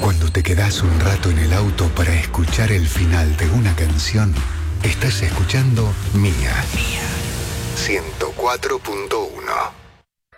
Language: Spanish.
Cuando te quedás un rato en el auto para escuchar el final de una canción, estás escuchando Mía. 104.1.